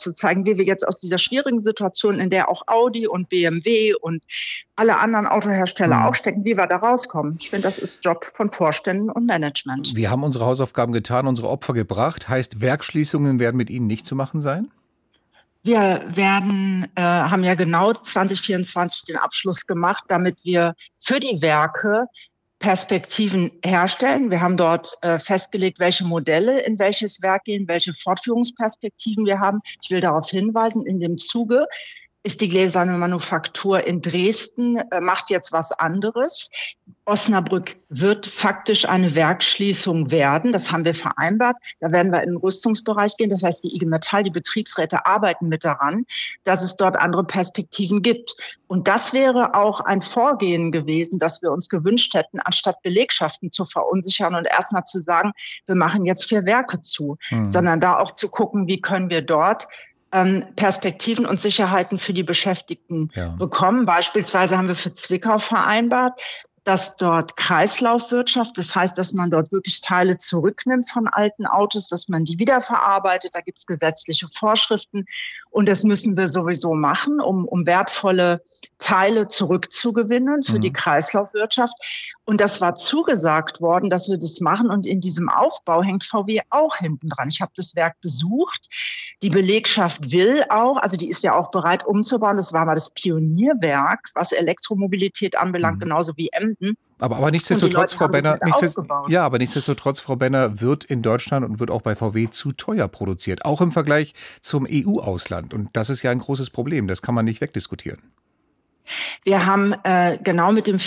aufzuzeigen, wie wir jetzt aus dieser schwierigen Situation, in der auch Audi und BMW und alle anderen Autohersteller auch stecken, wie wir da rauskommen. Ich finde, das ist Job von Vorständen und Management. Wir haben unsere Hausaufgaben getan, unsere Opfer gebracht. Heißt, Werksschließungen werden mit Ihnen nicht zu machen sein? Wir haben ja genau 2024 den Abschluss gemacht, damit wir für die Werke Perspektiven herstellen. Wir haben dort festgelegt, welche Modelle in welches Werk gehen, welche Fortführungsperspektiven wir haben. Ich will darauf hinweisen, in dem Zuge ist die Gläserne Manufaktur in Dresden, macht jetzt was anderes. Osnabrück wird faktisch eine Werksschließung werden. Das haben wir vereinbart. Da werden wir in den Rüstungsbereich gehen. Das heißt, die IG Metall, die Betriebsräte arbeiten mit daran, dass es dort andere Perspektiven gibt. Und das wäre auch ein Vorgehen gewesen, das wir uns gewünscht hätten, anstatt Belegschaften zu verunsichern und erstmal zu sagen, wir machen jetzt 4 Werke zu, sondern da auch zu gucken, wie können wir dort Perspektiven und Sicherheiten für die Beschäftigten bekommen. Beispielsweise haben wir für Zwickau vereinbart, dass dort Kreislaufwirtschaft, das heißt, dass man dort wirklich Teile zurücknimmt von alten Autos, dass man die wiederverarbeitet. Da gibt es gesetzliche Vorschriften und das müssen wir sowieso machen, um wertvolle Teile zurückzugewinnen für die Kreislaufwirtschaft. Und das war zugesagt worden, dass wir das machen. Und in diesem Aufbau hängt VW auch hinten dran. Ich habe das Werk besucht. Die Belegschaft will auch, also die ist ja auch bereit umzubauen. Das war mal das Pionierwerk, was Elektromobilität anbelangt, genauso wie Emden. Aber nichtsdestotrotz, Frau Benner, nichtsdestotrotz, Frau Benner, wird in Deutschland und wird auch bei VW zu teuer produziert, auch im Vergleich zum EU-Ausland. Und das ist ja ein großes Problem. Das kann man nicht wegdiskutieren. Wir haben genau mit dem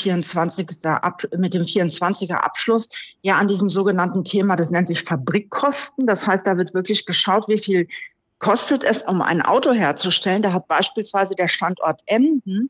24er Abschluss ja an diesem sogenannten Thema, das nennt sich Fabrikkosten. Das heißt, da wird wirklich geschaut, wie viel kostet es, um ein Auto herzustellen. Da hat beispielsweise der Standort Emden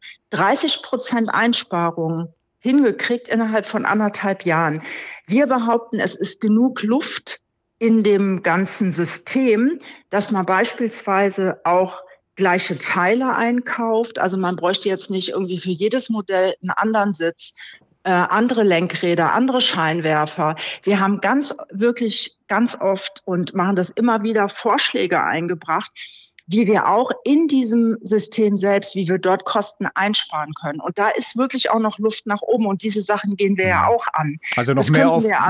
30% Einsparungen hingekriegt innerhalb von 1,5 Jahren. Wir behaupten, es ist genug Luft in dem ganzen System, dass man beispielsweise auch gleiche Teile einkauft. Also man bräuchte jetzt nicht irgendwie für jedes Modell einen anderen Sitz, andere Lenkräder, andere Scheinwerfer. Wir haben wirklich ganz oft und machen das immer wieder Vorschläge eingebracht, wie wir auch in diesem System selbst, wie wir dort Kosten einsparen können. Und da ist wirklich auch noch Luft nach oben und diese Sachen gehen wir ja auch an. Also noch mehr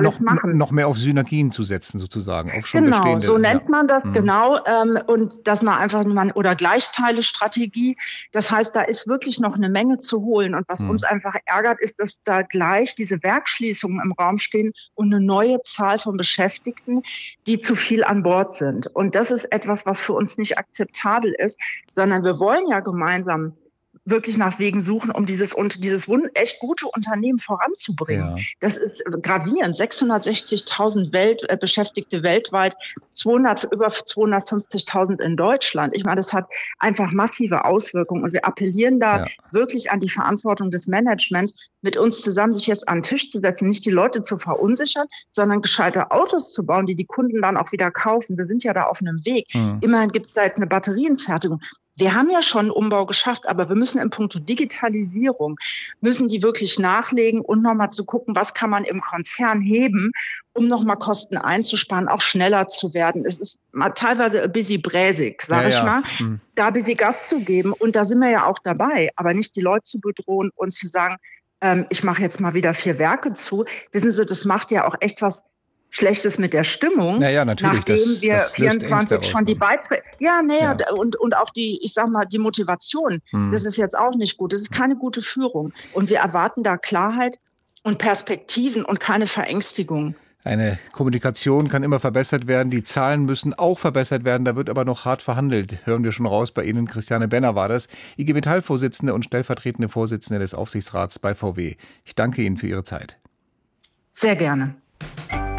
auf Synergien zu setzen sozusagen, auf schon bestehende. Genau, so nennt man das, genau. Und dass man einfach, oder Gleichteile-Strategie. Das heißt, da ist wirklich noch eine Menge zu holen. Und was uns einfach ärgert, ist, dass da gleich diese Werksschließungen im Raum stehen und eine neue Zahl von Beschäftigten, die zu viel an Bord sind. Und das ist etwas, was für uns nicht akzeptabel ist, sondern wir wollen ja gemeinsam wirklich nach Wegen suchen, um dieses echt gute Unternehmen voranzubringen. Ja. Das ist gravierend. 660.000 Beschäftigte weltweit, über 250.000 in Deutschland. Ich meine, das hat einfach massive Auswirkungen und wir appellieren da wirklich an die Verantwortung des Managements, mit uns zusammen sich jetzt an den Tisch zu setzen, nicht die Leute zu verunsichern, sondern gescheite Autos zu bauen, die die Kunden dann auch wieder kaufen. Wir sind ja da auf einem Weg. Immerhin gibt es da jetzt eine Batterienfertigung. Wir haben ja schon einen Umbau geschafft, aber wir müssen in puncto Digitalisierung, müssen die wirklich nachlegen und nochmal zu gucken, was kann man im Konzern heben, um nochmal Kosten einzusparen, auch schneller zu werden. Es ist teilweise ein bisschen bräsig, sage ich mal, da ein bisschen Gas zu geben. Und da sind wir ja auch dabei, aber nicht die Leute zu bedrohen und zu sagen, ich mache jetzt mal wieder 4 Werke zu. Wissen Sie, das macht ja auch echt was Schlechtes mit der Stimmung, natürlich, nachdem wir das 24 schon die Beiträge, und auch die Motivation, das ist jetzt auch nicht gut, das ist keine gute Führung und wir erwarten da Klarheit und Perspektiven und keine Verängstigung. Eine Kommunikation kann immer verbessert werden, die Zahlen müssen auch verbessert werden, da wird aber noch hart verhandelt. Hören wir schon raus, bei Ihnen Christiane Benner war das, IG Metall-Vorsitzende und stellvertretende Vorsitzende des Aufsichtsrats bei VW. Ich danke Ihnen für Ihre Zeit. Sehr gerne.